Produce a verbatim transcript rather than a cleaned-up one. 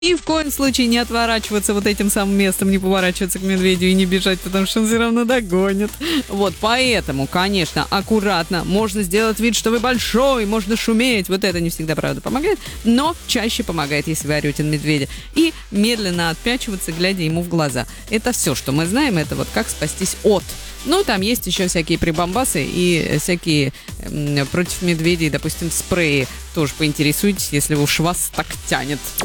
И в коем случае не отворачиваться вот этим самым местом, не поворачиваться к медведю и не бежать, потому что он все равно догонит. Вот, поэтому, конечно, аккуратно. Можно сделать вид, что вы большой, можно шуметь. Вот это не всегда, правда, помогает, но чаще помогает, если вы орете на медведя. И медленно отпячиваться, глядя ему в глаза. Это все, что мы знаем, это вот как спастись от. Ну, там есть еще всякие прибамбасы и всякие м, против медведей, допустим, спреи. Тоже поинтересуйтесь, если уж вас так тянет.